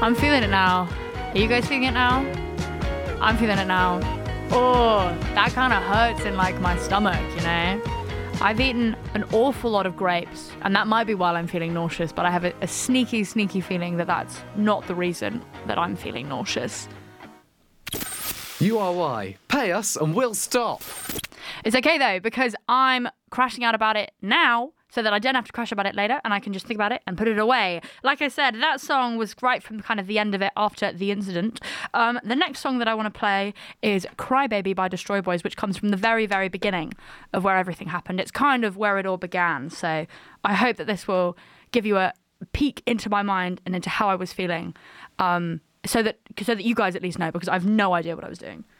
I'm feeling it now. Are you guys feeling it now? I'm feeling it now. Oh, that kind of hurts in like my stomach, you know? I've eaten an awful lot of grapes, and that might be why I'm feeling nauseous, but I have a sneaky feeling that that's not the reason that I'm feeling nauseous. URY. Pay us and we'll stop. It's okay though, because I'm crashing out about it now, so that I don't have to crash about it later, and I can just think about it and put it away. Like I said, that song was right from kind of the end of it after the incident. The next song that I want to play is Crybaby by Destroy Boys, which comes from the very, very beginning of where everything happened. It's kind of where it all began. So I hope that this will give you a peek into my mind and into how I was feeling, so that you guys at least know, because I have no idea what I was doing.